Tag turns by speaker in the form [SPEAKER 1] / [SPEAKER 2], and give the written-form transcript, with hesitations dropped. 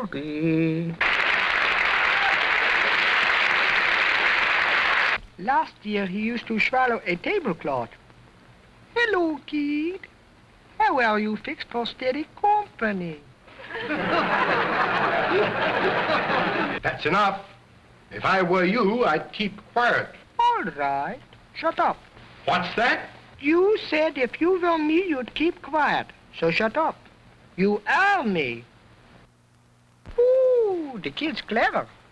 [SPEAKER 1] Sorry. Last year he used to swallow a tablecloth. Hello, kid. How are you fixed for steady company?
[SPEAKER 2] That's enough. If I were you, I'd keep quiet.
[SPEAKER 1] All right. Shut up.
[SPEAKER 2] What's that?
[SPEAKER 1] You said if you were me, you'd keep quiet. So shut up. You are me. Ooh, the kid's clever.